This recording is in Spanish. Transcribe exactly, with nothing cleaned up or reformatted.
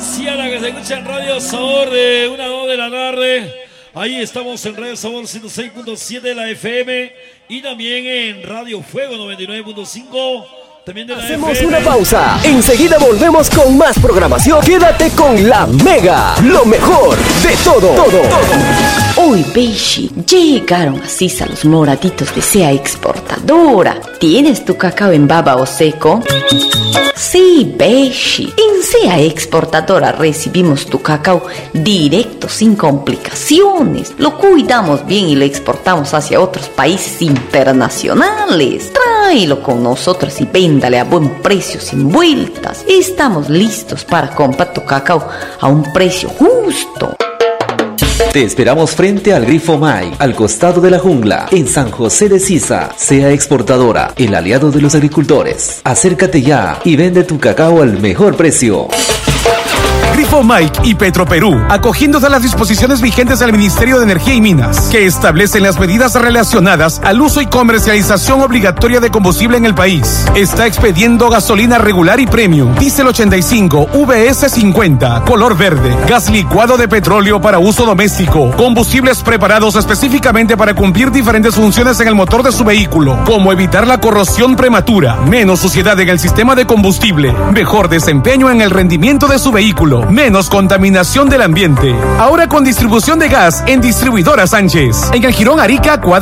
Ciara, que se escucha en Radio Sabor de una a dos de la tarde. Ahí estamos en Radio Sabor ciento seis punto siete de la F M y también en Radio Fuego noventa y nueve punto cinco. También de la Hacemos F M. una pausa. Enseguida volvemos con más programación. Quédate con La Mega, lo mejor de todo. todo. Uy, Beishi, llegaron así a los moraditos de Sea Exportadora. ¿Tienes tu cacao en baba o seco? Sí, Beishi. En Sea Exportadora recibimos tu cacao directo, sin complicaciones. Lo cuidamos bien y lo exportamos hacia otros países internacionales. Tráelo con nosotros y véndale a buen precio, sin vueltas. Estamos listos para comprar tu cacao a un precio justo. Te esperamos frente al Grifo Mai, al costado de la jungla, en San José de Sisa. Sea Exportadora, el aliado de los agricultores. Acércate ya y vende tu cacao al mejor precio. Grifo Mike y Petroperú, acogiéndose a las disposiciones vigentes del Ministerio de Energía y Minas, que establecen las medidas relacionadas al uso y comercialización obligatoria de combustible en el país. Está expediendo gasolina regular y premium, diésel ochenta y cinco, V S cincuenta, color verde, gas licuado de petróleo para uso doméstico, combustibles preparados específicamente para cumplir diferentes funciones en el motor de su vehículo, como evitar la corrosión prematura, menos suciedad en el sistema de combustible, mejor desempeño en el rendimiento de su vehículo, menos contaminación del ambiente. Ahora con distribución de gas en Distribuidora Sánchez. En el Jirón Arica, cuadra